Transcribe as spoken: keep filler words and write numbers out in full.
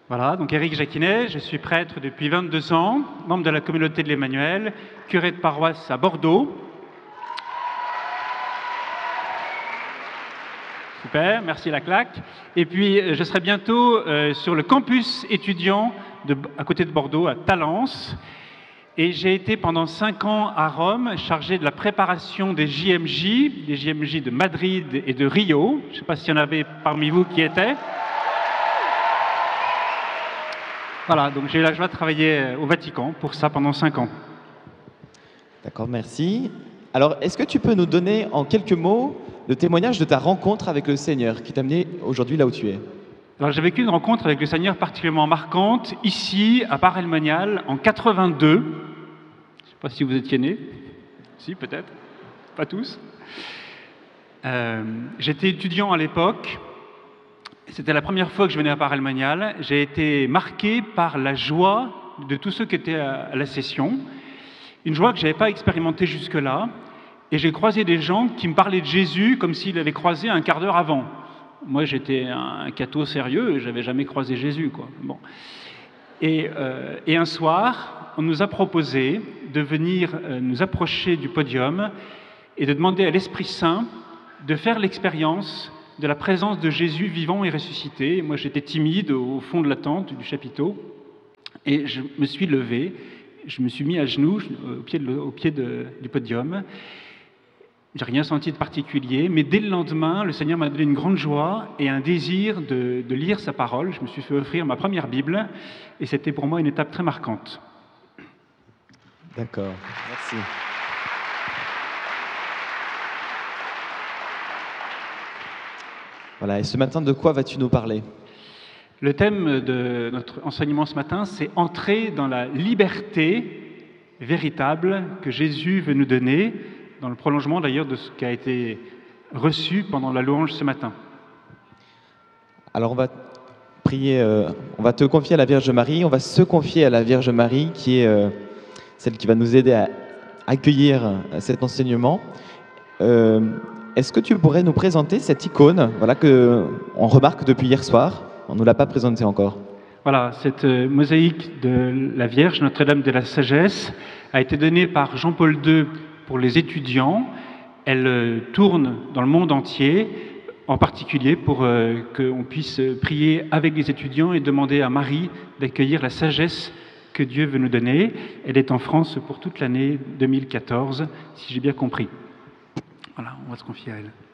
Voilà, donc Éric Jacquinet, je suis prêtre depuis vingt-deux ans, membre de la communauté de l'Emmanuel, curé de paroisse à Bordeaux. Super, merci la claque. Et puis, je serai bientôt euh, sur le campus étudiant de, à côté de Bordeaux, à Talence. Et j'ai été pendant cinq ans à Rome, chargé de la préparation des J M J, des J M J de Madrid et de Rio. Je ne sais pas s'il y en avait parmi vous qui étaient. Voilà, donc j'ai eu la joie de travailler au Vatican pour ça pendant cinq ans. D'accord, merci. Alors, est-ce que tu peux nous donner en quelques mots le témoignage de ta rencontre avec le Seigneur qui t'a amené aujourd'hui là où tu es? Alors, j'ai vécu une rencontre avec le Seigneur particulièrement marquante ici, à Paray-le-Monial, en quatre-vingt-deux. Je ne sais pas si vous étiez nés. Si, peut-être. Pas tous. Euh, J'étais étudiant à l'époque. C'était la première fois que je venais à Paray-le-Monial. J'ai été marqué par la joie de tous ceux qui étaient à la session. Une joie que je n'avais pas expérimentée jusque-là. Et j'ai croisé des gens qui me parlaient de Jésus comme s'ils l'avaient croisé un quart d'heure avant. Moi, j'étais un catho sérieux et je n'avais jamais croisé Jésus, quoi. Bon. Et, euh, et un soir, on nous a proposé de venir euh, nous approcher du podium et de demander à l'Esprit Saint de faire l'expérience de la présence de Jésus vivant et ressuscité. Moi, j'étais timide au fond de la tente du chapiteau et je me suis levé, je me suis mis à genoux au pied, de, au pied de, du podium. J'ai rien senti de particulier, mais dès le lendemain, le Seigneur m'a donné une grande joie et un désir de, de lire sa parole. Je me suis fait offrir ma première Bible et c'était pour moi une étape très marquante. D'accord, merci. Voilà, et ce matin, de quoi vas-tu nous parler? Le thème de notre enseignement ce matin, c'est entrer dans la liberté véritable que Jésus veut nous donner, dans le prolongement d'ailleurs de ce qui a été reçu pendant la louange ce matin. Alors on va prier, euh, on va te confier à la Vierge Marie, on va se confier à la Vierge Marie qui est euh, celle qui va nous aider à accueillir cet enseignement. Euh, Est-ce que tu pourrais nous présenter cette icône, voilà, qu'on remarque depuis hier soir? On ne nous l'a pas présentée encore. Voilà, cette euh, mosaïque de la Vierge, Notre-Dame de la Sagesse, a été donnée par Jean-Paul deux pour les étudiants. Elle euh, tourne dans le monde entier, en particulier pour euh, qu'on puisse prier avec les étudiants et demander à Marie d'accueillir la sagesse que Dieu veut nous donner. Elle est en France pour toute l'année deux mille quatorze, si j'ai bien compris. Voilà, on va se confier à elle.